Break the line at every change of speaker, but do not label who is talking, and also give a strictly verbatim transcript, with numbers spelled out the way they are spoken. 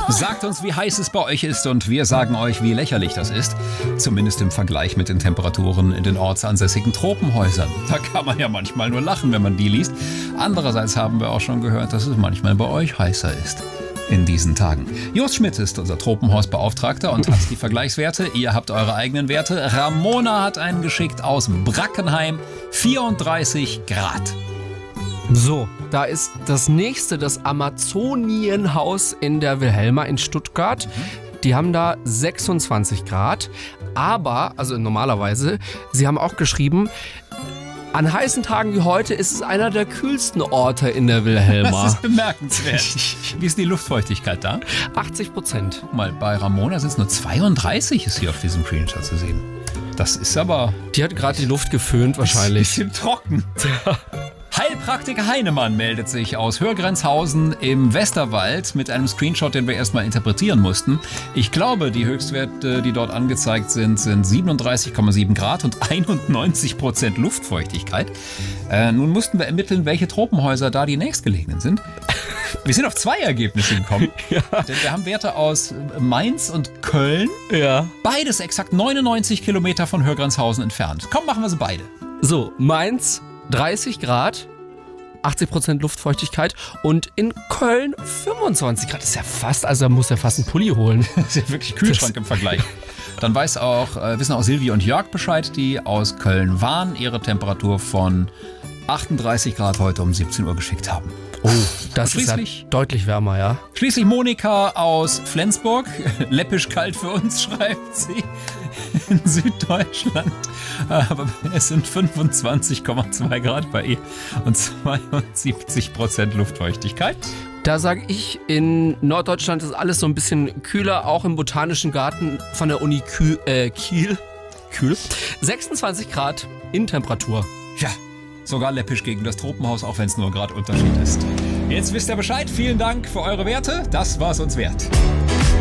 Sagt uns, wie heiß es bei euch ist und wir sagen euch, wie lächerlich das ist. Zumindest im Vergleich mit den Temperaturen in den ortsansässigen Tropenhäusern. Da kann man ja manchmal nur lachen, wenn man die liest. Andererseits haben wir auch schon gehört, dass es manchmal bei euch heißer ist in diesen Tagen. Jost Schmidt ist unser Tropenhausbeauftragter und hat die Vergleichswerte. Ihr habt eure eigenen Werte. Ramona hat einen geschickt aus Brackenheim. vierunddreißig Grad.
So, da ist das nächste, das Amazonienhaus in der Wilhelma in Stuttgart. Mhm. Die haben da sechsundzwanzig Grad. Aber, also normalerweise, sie haben auch geschrieben, an heißen Tagen wie heute ist es einer der kühlsten Orte in der Wilhelma.
Das ist bemerkenswert. Wie ist die Luftfeuchtigkeit da?
achtzig Prozent.
Mal bei Ramona sind es nur zweiunddreißig, ist hier auf diesem Screenshot zu sehen. Das ist aber...
Die hat gerade die Luft geföhnt wahrscheinlich.
Bisschen trocken. Heilpraktiker Heinemann meldet sich aus Hörgrenzhausen im Westerwald mit einem Screenshot, den wir erstmal interpretieren mussten. Ich glaube, die Höchstwerte, die dort angezeigt sind, sind siebenunddreißig Komma sieben Grad und einundneunzig Prozent Luftfeuchtigkeit. Äh, nun mussten wir ermitteln, welche Tropenhäuser da die nächstgelegenen sind. Wir sind auf zwei Ergebnisse gekommen, ja. Denn wir haben Werte aus Mainz und Köln.
Ja.
Beides exakt neunundneunzig Kilometer von Hörgrenzhausen entfernt. Komm, machen wir sie beide.
So, Mainz dreißig Grad, achtzig Prozent Luftfeuchtigkeit und in Köln fünfundzwanzig Grad. Das ist ja fast, also da muss ja fast einen Pulli holen.
Das ist ja wirklich Kühlschrank im Vergleich. Dann weiß auch, äh, wissen auch Silvia und Jörg Bescheid, die aus Köln waren, ihre Temperatur von achtunddreißig Grad heute um siebzehn Uhr geschickt haben.
Oh, das ist ja deutlich wärmer, ja.
Schließlich Monika aus Flensburg, läppisch kalt für uns, schreibt sie, in Süddeutschland. Aber es sind fünfundzwanzig Komma zwei Grad bei ihr und zweiundsiebzig Prozent Luftfeuchtigkeit.
Da sage ich, in Norddeutschland ist alles so ein bisschen kühler, auch im Botanischen Garten von der Uni Kühl, äh, Kiel. Kühl. sechsundzwanzig Grad Innentemperatur.
Ja. Sogar läppisch gegen das Tropenhaus, auch wenn es nur Grad Unterschied ist. Jetzt wisst ihr Bescheid. Vielen Dank für eure Werte. Das war's uns wert.